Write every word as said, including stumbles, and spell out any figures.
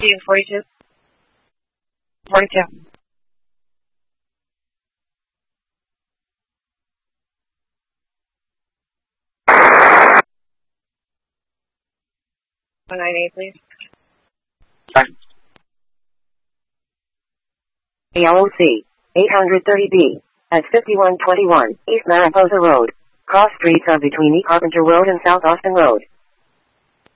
forty-two. forty-two. one ninety-eight, please. A L O C, eight thirty B, at fifty-one twenty-one East Mariposa Road. Cross streets are between E. Carpenter Road and South Austin Road.